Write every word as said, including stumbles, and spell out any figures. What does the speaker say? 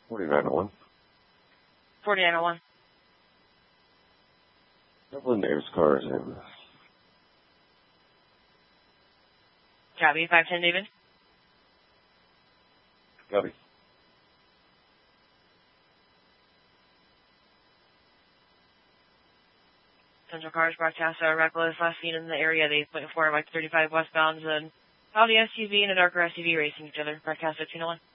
forty-nine oh one. forty-nine oh one. Couple of names, cars, and... Copy, five ten David. Copy. Central Cars broadcast are reckless, last seen in the area, the eight point four, Mike thirty-five westbound, and Audi S U V and a darker S U V racing each other. Broadcast at two oh one.